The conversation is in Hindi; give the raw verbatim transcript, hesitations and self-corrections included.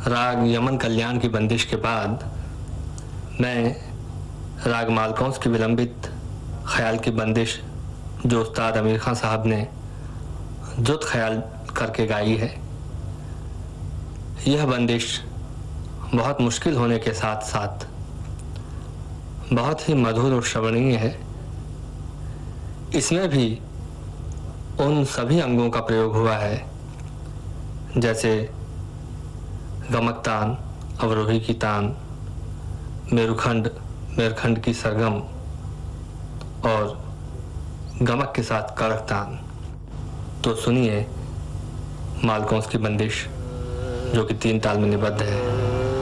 राग यमन कल्याण की बंदिश के बाद मैं राग मालकौंस की विलंबित ख्याल की बंदिश जो उस्ताद अमीर खान साहब ने जुत ख्याल करके गाई है, यह बंदिश बहुत मुश्किल होने के साथ साथ बहुत ही मधुर और श्रवणीय है। इसमें भी उन सभी अंगों का प्रयोग हुआ है जैसे गमक तान, अवरोही की तान, मेरुखंड, मेरखंड की सरगम और गमक के साथ करक तान। तो सुनिए मालकौंस की बंदिश जो कि तीन ताल में निबद्ध है।